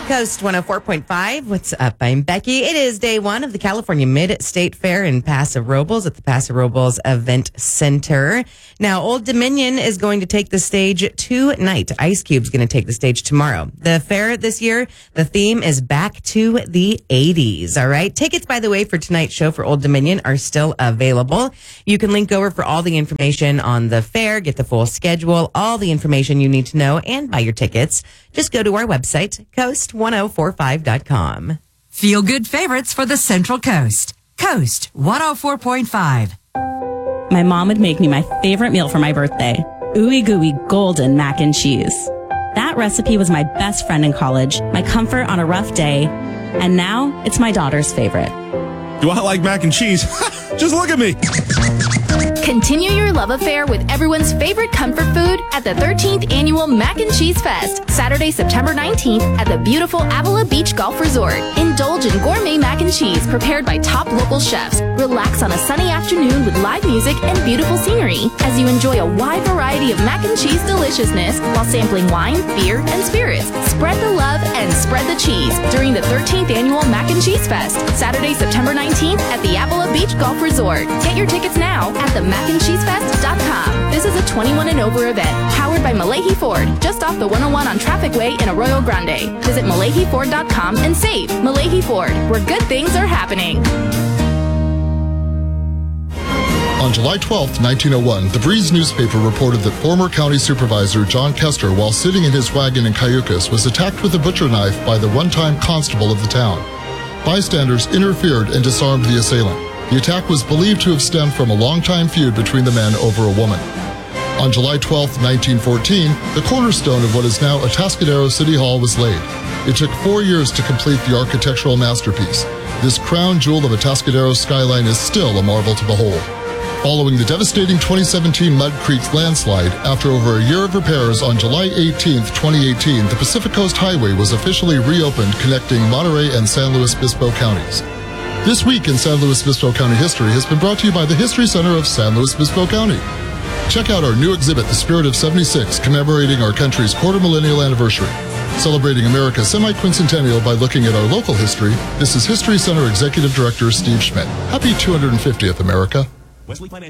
Coast 104.5. What's up? I'm Becky. It is day one of the California Mid-State Fair in Paso Robles at the Paso Robles Event Center. Now, Old Dominion is going to take the stage tonight. Ice Cube's going to take the stage tomorrow. The fair this year, the theme is back to the 80s. All right. Tickets, by the way, for tonight's show for Old Dominion are still available. You can link over for all the information on the fair, get the full schedule, all the information you need to know, and buy your tickets. Just go to our website, coast1045.com. Feel good favorites for the Central Coast. Coast 104.5. My mom would make me my favorite meal for my birthday, ooey gooey golden mac and cheese. That recipe was my best friend in college, my comfort on a rough day, and now it's my daughter's favorite. Do I like mac and cheese? Just look at me. Continue your love affair with everyone's favorite comfort food at the 13th Annual Mac and Cheese Fest, Saturday, September 19th at the beautiful Avila Beach Golf Resort. Indulge in gourmet mac and cheese prepared by top local chefs. Relax on a sunny afternoon with live music and beautiful scenery as you enjoy a wide variety of mac and cheese deliciousness while sampling wine, beer, and spirits. Spread the love and spread the cheese during the 13th Annual Mac and Cheese Fest, Saturday, September 19th at the Avila Beach Golf Resort. Get your tickets now at themacandcheesefest.com. This is a 21 and over event, powered by Malahi Ford, just off the 101 on Traffic Way in Arroyo Grande. Visit MalahiFord.com and save. Malahi Ford, where good things are happening. On July 12, 1901, the Breeze newspaper reported that former county supervisor John Kester, while sitting in his wagon in Cayucas, was attacked with a butcher knife by the one-time constable of the town. Bystanders interfered and disarmed the assailant. The attack was believed to have stemmed from a long-time feud between the men over a woman. On July 12, 1914, the cornerstone of what is now Atascadero City Hall was laid. It took 4 years to complete the architectural masterpiece. This crown jewel of Atascadero's skyline is still a marvel to behold. Following the devastating 2017 Mud Creek landslide, after over a year of repairs, on July 18, 2018, the Pacific Coast Highway was officially reopened, connecting Monterey and San Luis Obispo counties. This week in San Luis Obispo County history has been brought to you by the History Center of San Luis Obispo County. Check out our new exhibit, The Spirit of 76, commemorating our country's quarter-millennial anniversary. Celebrating America's semi-quincentennial by looking at our local history, this is History Center Executive Director Steve Schmidt. Happy 250th, America.